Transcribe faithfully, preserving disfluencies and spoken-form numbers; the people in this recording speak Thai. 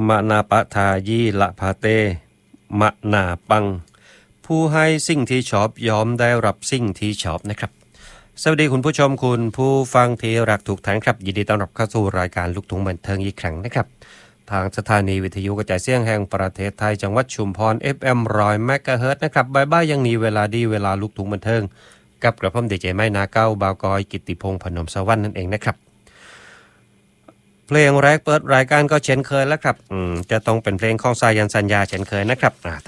มะนาปะทายีละพาเตมะนาปังผู้ให้สิ่งที่ชอบยอมได้รับสิ่งที่ชอบนะครับสวัสดีคุณผู้ชมคุณผู้ฟังที่รักทุกท่านครับยินดีต้อนรับเข้าสู่รายการลูกทุ่งบันเทิงอีกครั้งนะครับทางสถานีวิทยุกระจายเสียงแห่งประเทศไทยจังหวัดชุมพร เอฟ เอ็ม หนึ่งร้อย เมกะเฮิรตซ์นะครับบ่ายๆยังนี้เวลาดีเวลาลูกทุ่งบันเทิงกับกระผมดีเจไม้นาเก้าบาวกอยกิตติพงษ์พนมสวรรค์นั่นเองนะครับเพลงแรกเปิดรายการก็เช่นเคยแล้วครับอืมจะต้องเป็นเพลงของสายันสัญญาเช่นเคยนะครับ